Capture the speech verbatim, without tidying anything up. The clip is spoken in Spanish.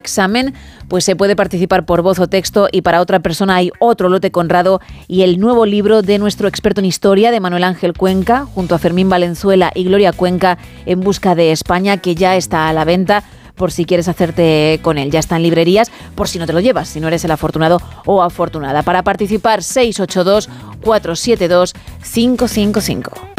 examen, pues se puede participar por voz o texto, y para otra persona hay otro lote Conrado y el nuevo libro de nuestro experto en historia, de Manuel Ángel Cuenca, junto a Fermín Valenzuela y Gloria Cuenca, En busca de España, que ya está a la venta por si quieres hacerte con él. Ya está en librerías, por si no te lo llevas, si no eres el afortunado o afortunada. Para participar, seis ocho dos, cuatro siete dos, cinco cinco cinco.